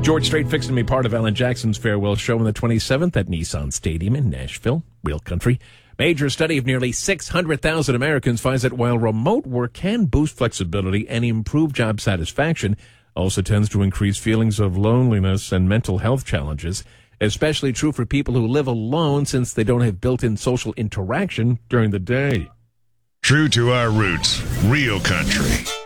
George Strait fixing to be part of Alan Jackson's farewell show on the 27th at Nissan Stadium in Nashville, Real Country. Major study of nearly 600,000 Americans finds that while remote work can boost flexibility and improve job satisfaction, also tends to increase feelings of loneliness and mental health challenges, especially true for people who live alone since they don't have built-in social interaction during the day. True to our roots, Real Country.